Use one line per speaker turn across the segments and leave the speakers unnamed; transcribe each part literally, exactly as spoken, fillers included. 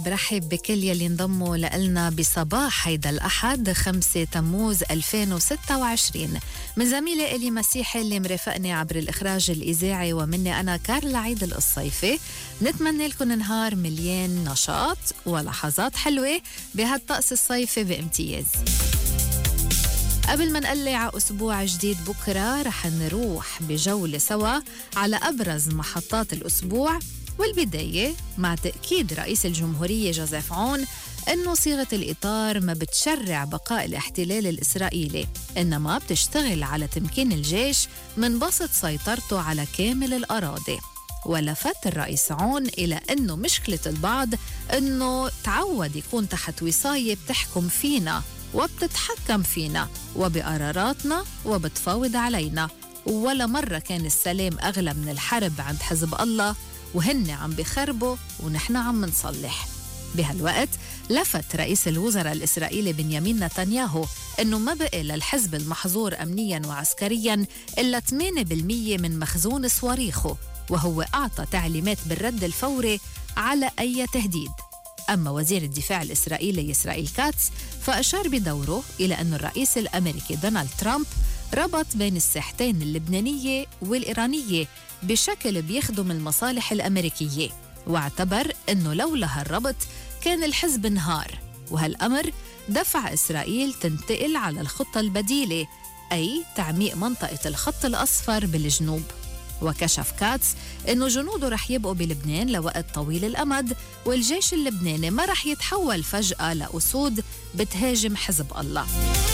برحب بكل يلي انضموا لنا بصباح هيدا الأحد خمسة تموز ألفين وستة وعشرين من زميلي إلي مسيحي اللي مرافقني عبر الإخراج الإذاعي، ومني أنا كارلا عيد القصيفي. نتمنى لكم نهار مليان نشاط ولحظات حلوة بهالطقس الصيفي بامتياز. قبل ما نقلع على أسبوع جديد بكرة رح نروح بجولة سوا على أبرز محطات الأسبوع، والبداية مع تأكيد رئيس الجمهورية جوزيف عون أنه صيغة الإطار ما بتشرع بقاء الاحتلال الإسرائيلي، إنما بتشتغل على تمكين الجيش من بسط سيطرته على كامل الأراضي. ولفت الرئيس عون إلى أنه مشكلة البعض أنه تعود يكون تحت وصاية بتحكم فينا وبتتحكم فينا وبقراراتنا وبتفاوض علينا، ولا مرة كان السلام أغلى من الحرب عند حزب الله، وهن عم بخربوا ونحن عم نصلح. بهالوقت لفت رئيس الوزراء الإسرائيلي بنيامين نتنياهو أنه ما بقى للحزب المحظور أمنياً وعسكرياً إلا ثمانية بالمية من مخزون صواريخه، وهو أعطى تعليمات بالرد الفوري على أي تهديد. أما وزير الدفاع الإسرائيلي إسرائيل كاتس فأشار بدوره إلى أن الرئيس الأمريكي دونالد ترامب ربط بين الساحتين اللبنانية والإيرانية بشكل بيخدم المصالح الأمريكية، واعتبر أنه لولا هالربط كان الحزب انهار، وهالأمر دفع إسرائيل تنتقل على الخطة البديلة، أي تعميق منطقة الخط الأصفر بالجنوب. وكشف كاتس أنه جنوده رح يبقوا بلبنان لوقت طويل الأمد، والجيش اللبناني ما رح يتحول فجأة لأسود بتهاجم حزب الله.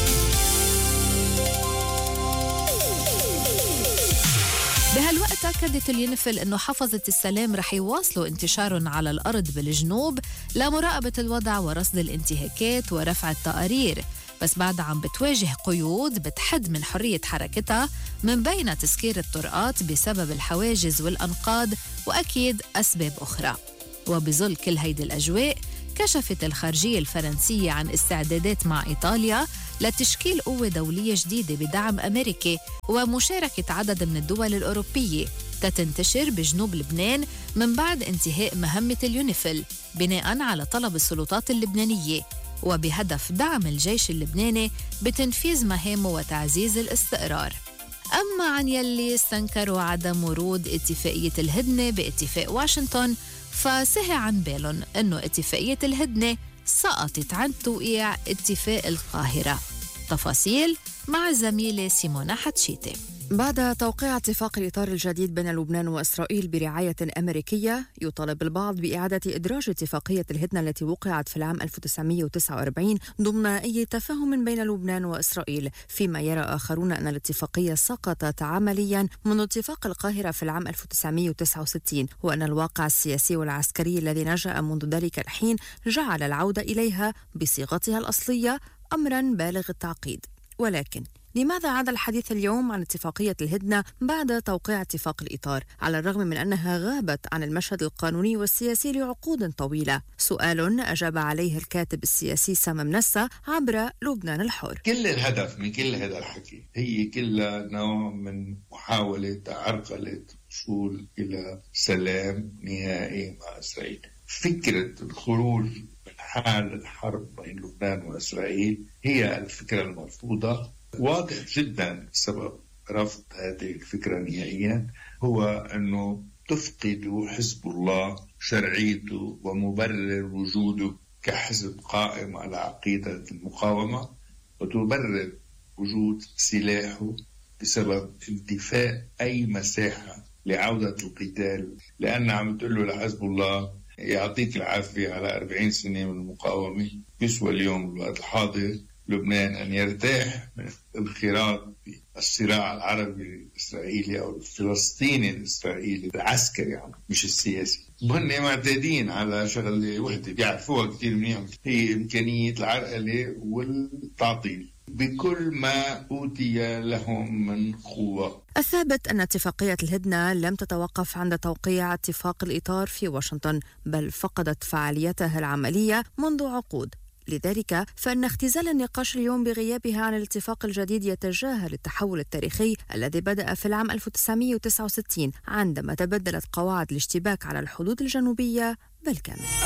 بهالوقت أكدت اليونيفيل أنه حفظة السلام رح يواصلوا انتشارهم على الأرض بالجنوب لمراقبة الوضع ورصد الانتهاكات ورفع التقارير، بس بعد عم بتواجه قيود بتحد من حرية حركتها، من بين تسكير الطرقات بسبب الحواجز والأنقاض وأكيد أسباب أخرى. وبظل كل هيدي الأجواء كشفت الخارجية الفرنسية عن استعدادات مع إيطاليا لتشكيل قوة دولية جديدة بدعم أمريكي ومشاركة عدد من الدول الأوروبية تتنتشر بجنوب لبنان من بعد انتهاء مهمة اليونيفيل بناء على طلب السلطات اللبنانية، وبهدف دعم الجيش اللبناني بتنفيذ مهامه وتعزيز الاستقرار. أما عن يلي استنكروا عدم ورود اتفاقية الهدنة باتفاق واشنطن، فسهى عن بالهم أنه اتفاقية الهدنة سقطت عن توقيع اتفاق القاهرة. تفاصيل مع زميلة سيمونا حتشيتي.
بعد توقيع اتفاق الإطار الجديد بين لبنان وإسرائيل برعاية أمريكية، يطالب البعض بإعادة إدراج اتفاقية الهدنة التي وقعت في العام ألف وتسعمائة وتسعة وأربعين ضمن أي تفاهم بين لبنان وإسرائيل، فيما يرى آخرون أن الاتفاقية سقطت عمليا منذ اتفاق القاهرة في العام ألف وتسعمائة وتسعة وستين، وأن الواقع السياسي والعسكري الذي نشأ منذ ذلك الحين جعل العودة إليها بصيغتها الأصلية أمرا بالغ التعقيد. ولكن لماذا عاد الحديث اليوم عن اتفاقية الهدنة بعد توقيع اتفاق الإطار، على الرغم من أنها غابت عن المشهد القانوني والسياسي لعقود طويلة؟ سؤال أجاب عليه الكاتب السياسي سامي منسى عبر لبنان الحر.
كل الهدف من كل هذا الحكي هي كلها نوع من محاولة عرقلة الوصول إلى سلام نهائي مع إسرائيل. فكرة الخروج من حال الحرب بين لبنان وإسرائيل هي الفكرة المرفوضة. واضح جدا سبب رفض هذه الفكرة نهائيا هو أنه تفقد حزب الله شرعيته ومبرر وجوده كحزب قائم على عقيدة المقاومة، وتبرر وجود سلاحه بسبب انتفاء أي مساحة لعودة القتال، لأن عم تقول له لحزب الله يعطيك العافية على أربعين سنة من المقاومة، يسوى اليوم الوقت الحاضر لبنان أن يرتاح من الانخراط بالصراع العربي الإسرائيلي أو الفلسطيني الإسرائيلي العسكري يعني مش السياسي. هن معتادين على شغلة وحدة بيعرفوها كتير منيح، هي إمكانية العرقلة والتعطيل بكل ما أوتي لهم من قوة.
الثابت أن اتفاقية الهدنة لم تتوقف عند توقيع اتفاق الإطار في واشنطن، بل فقدت فعاليتها العملية منذ عقود. لذلك فإن اختزال النقاش اليوم بغيابها عن الاتفاق الجديد يتجاهل التحول التاريخي الذي بدأ في العام ألف وتسعمائة وتسعة وستين عندما تبدلت قواعد الاشتباك على الحدود الجنوبية بالكامل.